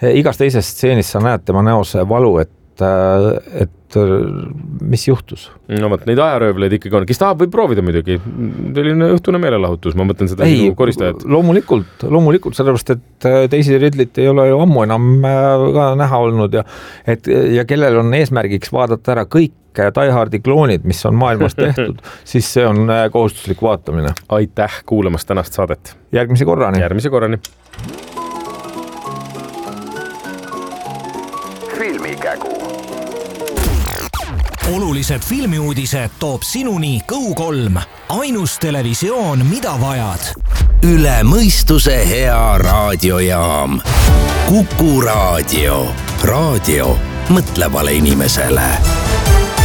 igas teises stseenis sa näed tema näos valu, et mis juhtus. No võt, neid ajaröövleid ikkagi on. Kes tahab, võib proovida muidugi. Selline õhtune meelelahutus, ma mõtlen seda sinu koristajat. Loomulikult, sellepärast, et teisi Ridlit ei ole ju ammu enam ka näha olnud ja kellel on eesmärgiks vaadata ära kõik Die Hardi kloonid, mis on maailmas tehtud, siis see on kohustuslik vaatamine. Aitäh kuulamast tänast saadet. Järgmise korrani. Filmikägu. Olulised filmiuudised toob sinuni Go3. Ainus televisioon, mida vajad. Üle mõistuse hea raadiojaam. Kuku Raadio. Raadio mõtlevale inimesele.